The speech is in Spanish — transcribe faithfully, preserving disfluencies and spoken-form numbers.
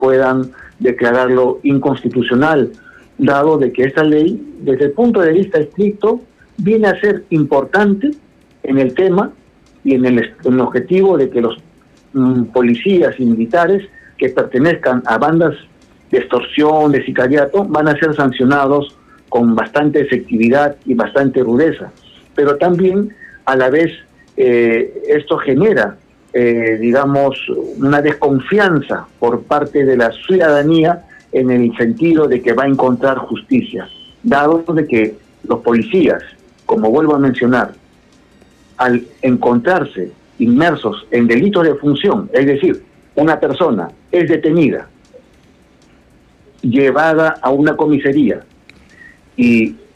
puedan declararlo inconstitucional, dado de que esta ley, desde el punto de vista estricto, viene a ser importante en el tema y en el, en el objetivo de que los mm, policías y militares que pertenezcan a bandas de extorsión, de sicariato, van a ser sancionados con bastante efectividad y bastante rudeza. Pero también, a la vez, eh, esto genera, eh, digamos, una desconfianza por parte de la ciudadanía en el sentido de que va a encontrar justicia, dado de que los policías, como vuelvo a mencionar, al encontrarse inmersos en delitos de función, es decir, una persona es detenida, llevada a una comisaría y